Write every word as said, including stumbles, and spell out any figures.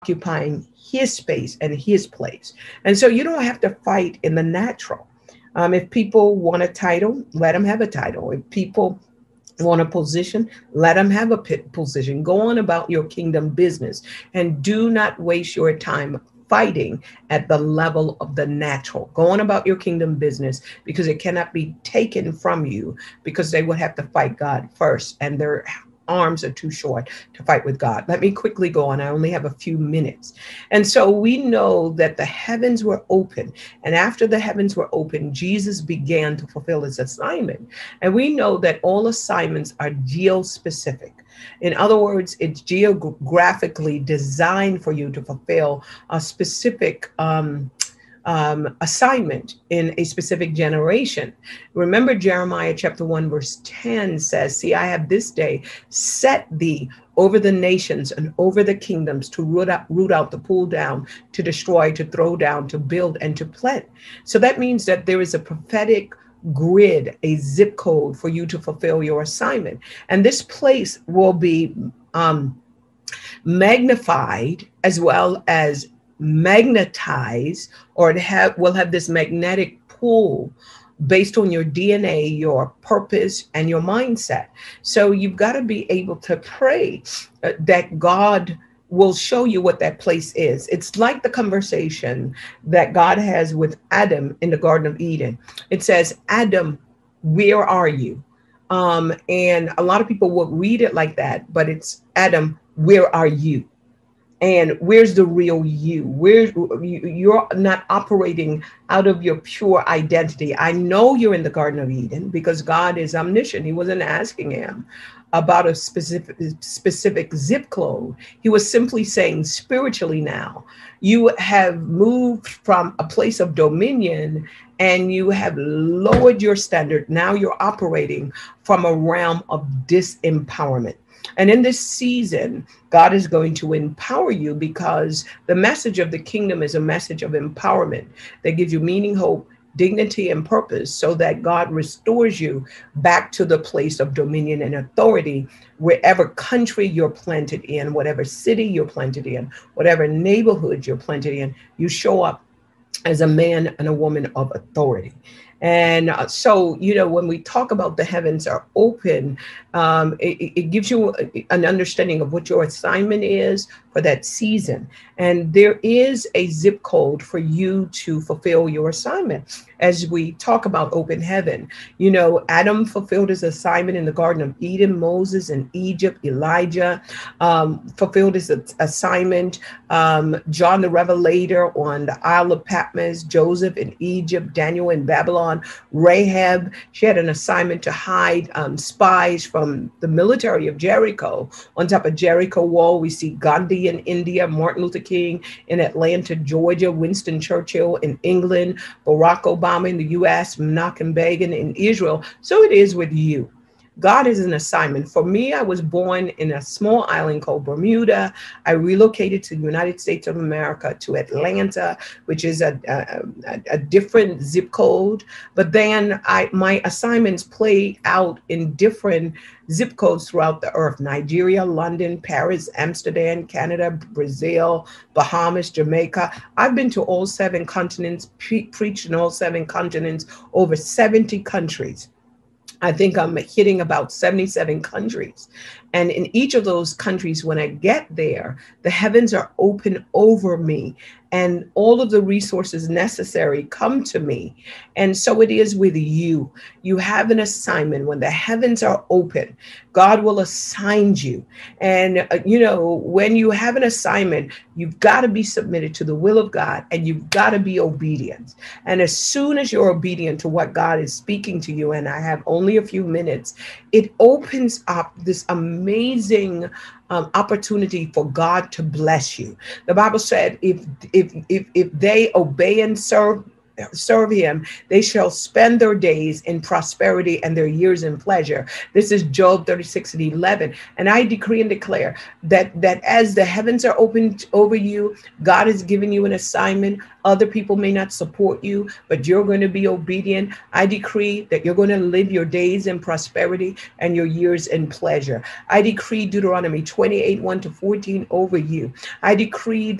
occupying his space and his place. And so you don't have to fight in the natural. Um, if people want a title, let them have a title. If people want a position, let them have a position. Go on about your kingdom business and do not waste your time fighting at the level of the natural. Go on about your kingdom business because it cannot be taken from you, because they would have to fight God first, and their arms are too short to fight with God. Let me quickly go on. I only have a few minutes. And so we know that the heavens were open. And after the heavens were open, Jesus began to fulfill his assignment. And we know that all assignments are geo-specific. In other words, it's geographically designed for you to fulfill a specific um, um, assignment in a specific generation. Remember, Jeremiah chapter one, verse ten says, see, I have this day set thee over the nations and over the kingdoms to root out, root out, to pull down, to destroy, to throw down, to build, and to plant. So that means that there is a prophetic grid, a zip code for you to fulfill your assignment. And this place will be um, magnified as well as magnetized, or it have, will have this magnetic pull based on your D N A, your purpose, and your mindset. So you've got to be able to pray uh, that God will show you what that place is. It's like the conversation that God has with Adam in the Garden of Eden. It says, Adam, where are you? Um, and a lot of people will read it like that, but it's Adam, where are you? And where's the real you? Where you're not operating out of your pure identity. I know you're in the Garden of Eden because God is omniscient. He wasn't asking him about a specific specific zip code. He was simply saying, spiritually now, you have moved from a place of dominion and you have lowered your standard. Now you're operating from a realm of disempowerment. And in this season, God is going to empower you, because the message of the kingdom is a message of empowerment that gives you meaning, hope, dignity, and purpose, so that God restores you back to the place of dominion and authority, wherever country you're planted in, whatever city you're planted in, whatever neighborhood you're planted in, you show up as a man and a woman of authority. And uh, so, you know, when we talk about the heavens are open, um, it, it gives you an understanding of what your assignment is for that season. And there is a zip code for you to fulfill your assignment. As we talk about open heaven, you know, Adam fulfilled his assignment in the Garden of Eden, Moses in Egypt, Elijah um, fulfilled his assignment, um, John the Revelator on the Isle of Patmos, Joseph in Egypt, Daniel in Babylon, Rahab, she had an assignment to hide um, spies from the military of Jericho. On top of Jericho wall, we see Gandhi in India, Martin Luther King in Atlanta, Georgia, Winston Churchill in England, Barack Obama in the U S, Menachem Begin in Israel. So it is with you. God is an assignment. For me, I was born in a small island called Bermuda. I relocated to the United States of America, to Atlanta, which is a, a, a different zip code. But then I, my assignments play out in different zip codes throughout the earth: Nigeria, London, Paris, Amsterdam, Canada, Brazil, Bahamas, Jamaica. I've been to all seven continents, pre- preached in all seven continents, over seventy countries. I think I'm hitting about seventy-seven countries. And in each of those countries, when I get there, the heavens are open over me and all of the resources necessary come to me. And so it is with you. You have an assignment. When the heavens are open, God will assign you. And, uh, you know, when you have an assignment, you've got to be submitted to the will of God, and you've got to be obedient. And as soon as you're obedient to what God is speaking to you, and I have only a few minutes, it opens up this amazing um, opportunity for God to bless you. The Bible said, if if if if they obey and serve serve him, they shall spend their days in prosperity and their years in pleasure. This is Job thirty-six and eleven. And I decree and declare that, that as the heavens are opened over you, God has given you an assignment. Other people may not support you, but you're going to be obedient. I decree that you're going to live your days in prosperity and your years in pleasure. I decree Deuteronomy twenty-eight, one to fourteen over you. I decree